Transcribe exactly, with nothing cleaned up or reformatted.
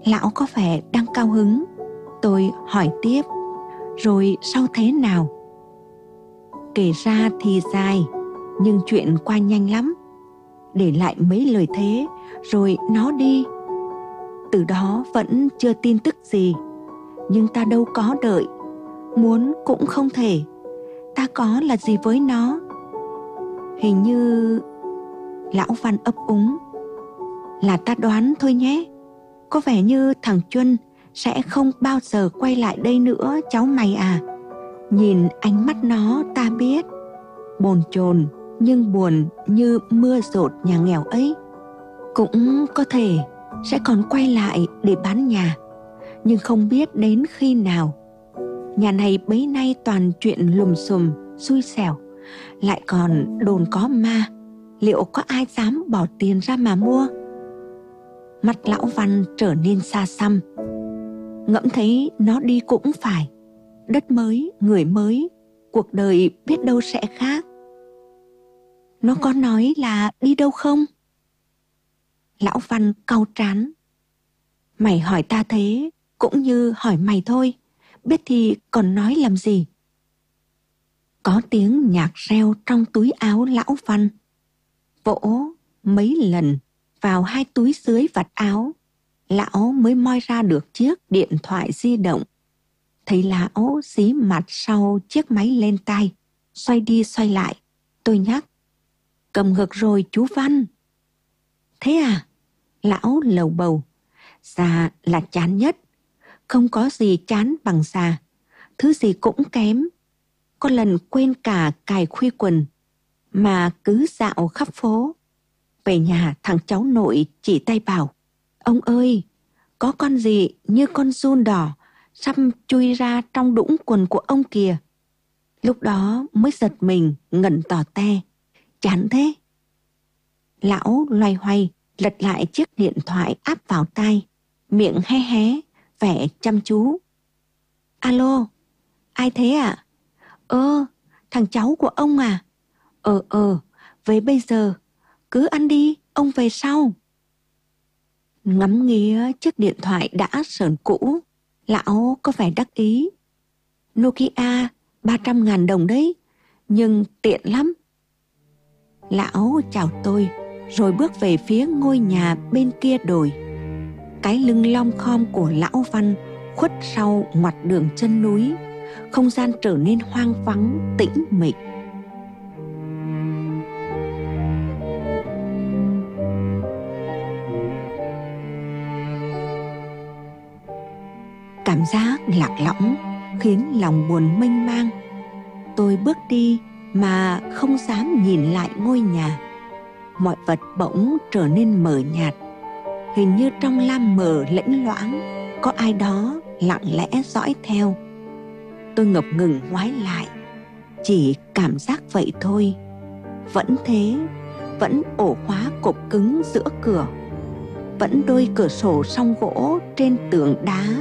Lão có vẻ đang cao hứng. Tôi hỏi tiếp: rồi sau thế nào? Kể ra thì dài, nhưng chuyện qua nhanh lắm. Để lại mấy lời thế rồi nó đi. Từ đó vẫn chưa tin tức gì. Nhưng ta đâu có đợi, muốn cũng không thể. Ta có là gì với nó? Hình như... Lão Văn ấp úng: là ta đoán thôi nhé. Có vẻ như thằng Chuân sẽ không bao giờ quay lại đây nữa cháu mày à. Nhìn ánh mắt nó ta biết. Bồn chồn nhưng buồn như mưa dột nhà nghèo ấy. Cũng có thể sẽ còn quay lại để bán nhà, nhưng không biết đến khi nào. Nhà này bấy nay toàn chuyện lùm xùm, xui xẻo, lại còn đồn có ma. Liệu có ai dám bỏ tiền ra mà mua? Mặt lão Văn trở nên xa xăm. Ngẫm thấy nó đi cũng phải. Đất mới, người mới, cuộc đời biết đâu sẽ khác. Nó có nói là đi đâu không? Lão Văn cau trán. Mày hỏi ta thế cũng như hỏi mày thôi. Biết thì còn nói làm gì? Có tiếng nhạc reo trong túi áo lão Văn. Vỗ mấy lần vào hai túi dưới vạt áo, lão mới moi ra được chiếc điện thoại di động. Thấy lão dí mặt sau chiếc máy lên tai, xoay đi xoay lại. Tôi nhắc: cầm ngược rồi chú Văn. Thế à? Lão lầu bầu. Già là chán nhất. Không có gì chán bằng già. Thứ gì cũng kém. Có lần quên cả cài khuy quần, mà cứ dạo khắp phố. Về nhà thằng cháu nội chỉ tay bảo: ông ơi, có con gì như con giun đỏ sắp chui ra trong đũng quần của ông kìa. Lúc đó mới giật mình ngẩn tỏ te. Chán thế. Lão loay hoay lật lại chiếc điện thoại áp vào tai, miệng hé hé, vẻ chăm chú. Alo, ai thế ạ? À? Ơ, thằng cháu của ông à? Ờ ờ, về bây giờ. Cứ ăn đi, ông về sau. Ngắm nghía chiếc điện thoại đã sờn cũ, lão có vẻ đắc ý. Nokia ba trăm ngàn đồng đấy, nhưng tiện lắm. Lão chào tôi rồi bước về phía ngôi nhà bên kia đồi. Cái lưng long khom của lão Văn khuất sau ngoặt đường chân núi. Không gian trở nên hoang vắng, tĩnh mịch. Cảm giác lạc lõng khiến lòng buồn mênh mang. Tôi bước đi mà không dám nhìn lại ngôi nhà. Mọi vật bỗng trở nên mờ nhạt. Hình như trong lam mờ lẫy loãng có ai đó lặng lẽ dõi theo. Tôi ngập ngừng ngoái lại. Chỉ cảm giác vậy thôi. Vẫn thế, vẫn ổ khóa cộp cứng giữa cửa, vẫn đôi cửa sổ song gỗ trên tường đá